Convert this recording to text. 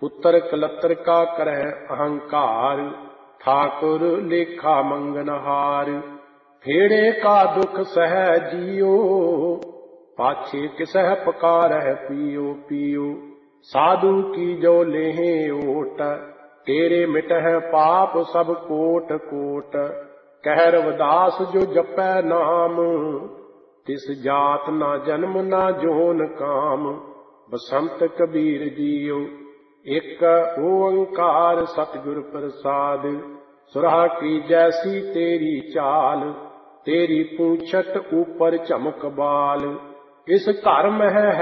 पुत्र कलत्र का करह अहंकार, ठाकुर लेखा मंगनहार। फेड़े का दुख सह जियो, पाछे किसह पकारह पियो पियो। साधु की जो लेहे ओट, तेरे मिटह पाप सब कोट कोट। कह रविदास जो जपै नाम, तिस जात ना जन्म ना जोन काम। बसंत कबीर जियो एक ओंकार सतगुर प्रसाद। सुरहा की जैसी तेरी चाल, तेरी पूंछत ऊपर चमक बाल। इस घर में है